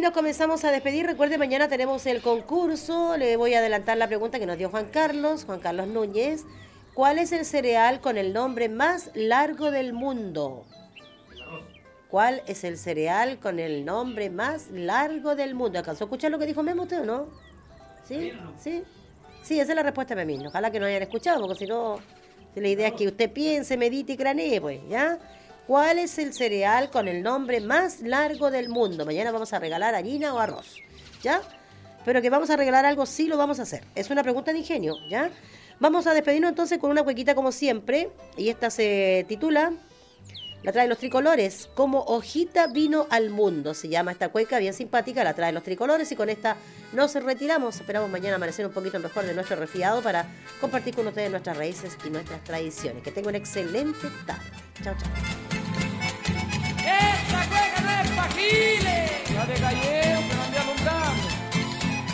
nos comenzamos a despedir. Recuerde, mañana tenemos el concurso. Le voy a adelantar la pregunta que nos dio Juan Carlos Núñez. ¿Cuál es el cereal con el nombre más largo del mundo? ¿Cuál es el cereal con el nombre más largo del mundo? ¿Alcanzó a escuchar lo que dijo Memo usted o no? ¿Sí? ¿Sí? Sí, esa es la respuesta, Memín. Ojalá que no hayan escuchado, porque si no, la idea es que usted piense, medite y cranee, pues, ¿ya? ¿Cuál es el cereal con el nombre más largo del mundo? Mañana vamos a regalar harina o arroz, ¿ya? Pero que vamos a regalar algo, sí lo vamos a hacer. Es una pregunta de ingenio, ¿ya? Vamos a despedirnos entonces con una cuequita como siempre, y esta se titula... La trae Los Tricolores, como hojita vino al mundo. Se llama esta cueca, bien simpática, la trae Los Tricolores y con esta nos retiramos. Esperamos mañana amanecer un poquito mejor de nuestro resfriado para compartir con ustedes nuestras raíces y nuestras tradiciones. Que tengan una excelente tarde. Chao, chao.